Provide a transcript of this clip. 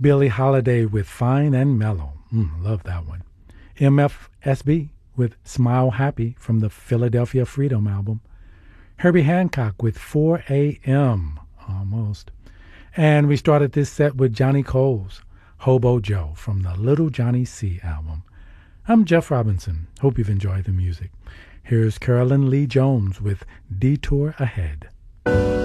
Billie Holiday with Fine and Mellow. Love that one. MFSB with Smile Happy from the Philadelphia Freedom album. Herbie Hancock with 4 a.m. almost. And we started this set with Johnny Coles, Hobo Joe from the Little Johnny C album. I'm Jeff Robinson. Hope you've enjoyed the music. Here's Carolyn Lee Jones with Detour Ahead.